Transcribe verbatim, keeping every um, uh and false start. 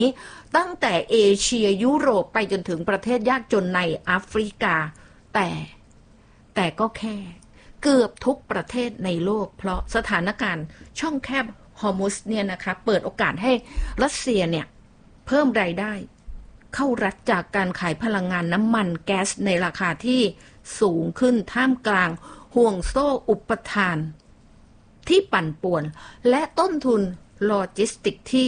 ตั้งแต่เอเชียยุโรปไปจนถึงประเทศยากจนในแอฟริกาแต่แต่ก็แค่เกือบทุกประเทศในโลกเพราะสถานการณ์ช่องแคบฮอร์มุซเนี่ยนะคะเปิดโอกาสให้รัสเซียเนี่ยเพิ่มรายได้เข้ารัฐจากการขายพลังงานน้ำมันแก๊สในราคาที่สูงขึ้นท่ามกลางห่วงโซ่อุปทานที่ปั่นป่วนและต้นทุนโลจิสติกที่